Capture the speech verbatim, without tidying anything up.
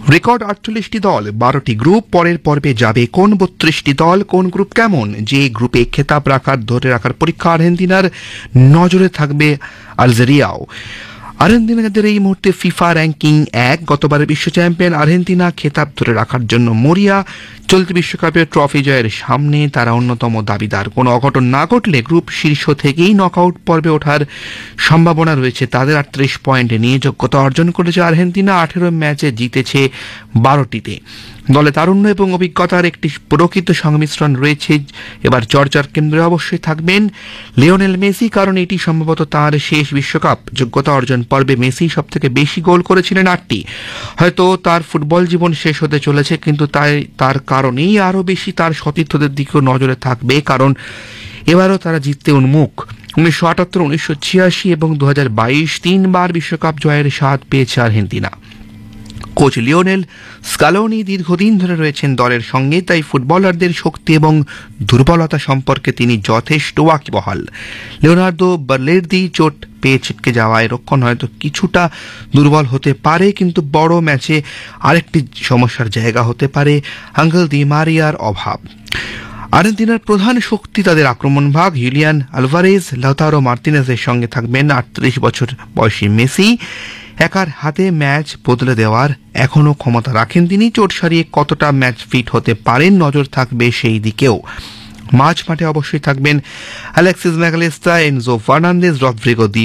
Record আটচল্লিশটি দল, বারোটি group. পরের পর্বে যাবে কোন বত্রিশটি দল, কোন গ্রুপ কেমন, যে গ্রুপে খেতাব রাখার ধরে রাখার পরীক্ষা আর্জেন্টিনার, নজরে থাকবে আলজেরিয়াও। আর্জেন্টিনাদের এই মুহূর্তে ফিফা র্যাঙ্কিং এক। গতবারের বিশ্ব চ্যাম্পিয়ন আর্জেন্টিনা খেতাব ধরে রাখার জন্য মরিয়া। চলতি বিশ্বকাপের ট্রফি জয়ের সামনে তারা অন্যতম দাবিদার। কোনো অঘটন না ঘটলে গ্রুপ শীর্ষ থেকেই নকআউট পর্বে ওঠার সম্ভাবনা রয়েছে তাদের। আটত্রিশ পয়েন্ট নিয়ে যোগ্যতা অর্জন করেছে আর্জেন্টিনা। আঠেরো ম্যাচে জিতেছে বারোটিতে। দলে তারুণ্য এবং অভিজ্ঞতার একটি প্রকৃত সংমিশ্রণ রয়েছে। এবার চর্চার কেন্দ্রে অবশ্যই থাকবেন লিওনেল মেসি, কারণ এটি সম্ভবত তার শেষ বিশ্বকাপ। যোগ্যতা অর্জন পর্বে মেসি সব থেকে বেশি গোল করেছিলেন আটটি। হয়তো তার ফুটবল জীবন শেষ হতে চলেছে, কিন্তু তাই তার কারণেই আরও বেশি তার সতীর্থদের দিকেও নজরে থাকবে, কারণ এবারও তারা জিততে উন্মুখ। উনিশশো আটাত্তর, উনিশশো ছিয়াশি এবং দু হাজার বাইশ তিনবার বিশ্বকাপ জয়ের স্বাদ পেয়েছে আর্জেন্টিনা। কোচ লিওনেল স্কালোনি দীর্ঘদিন ধরে রয়েছেন দলের সঙ্গে, তাই ফুটবলারদের শক্তি এবং দুর্বলতা সম্পর্কে তিনি যথেষ্ট ওয়াকিবহাল। লিওনার্দো বার্লের্দি চোট পেয়ে ছিটকে যাওয়ায় রক্ষণ হয়তো কিছুটা দুর্বল হতে পারে, কিন্তু বড় ম্যাচে আরেকটি সমস্যার জায়গা হতে পারে আঙ্গেল দি মারিয়ার অভাব। আর্জেন্টিনার প্রধান শক্তি তাদের আক্রমণ ভাগ। জুলিয়ান আলভারেজ, লাউতারো মার্তিনেজের সঙ্গে থাকবেন আটত্রিশ বছর বয়সী মেসি। একার হাতে ম্যাচ বদলে দেওয়ার এখনও ক্ষমতা রাখেন তিনি। চোট সারিয়ে কতটা ম্যাচ ফিট হতে পারেন, নজর থাকবে সেই দিকেও। মাঝ মাঠে অবশ্যই থাকবেন Alexis Mac Allister, Enzo Fernandez, Rodrigo দি